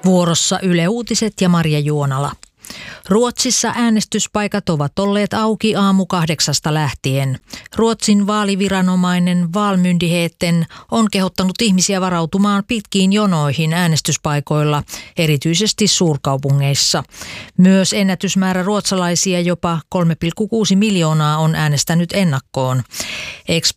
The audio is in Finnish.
Vuorossa Yle Uutiset ja Marja Juonala. Ruotsissa äänestyspaikat ovat olleet auki aamu 8 lähtien. Ruotsin vaaliviranomainen Valmyndigheten on kehottanut ihmisiä varautumaan pitkiin jonoihin äänestyspaikoilla, erityisesti suurkaupungeissa. Myös ennätysmäärä ruotsalaisia, jopa 3,6 miljoonaa, on äänestänyt ennakkoon.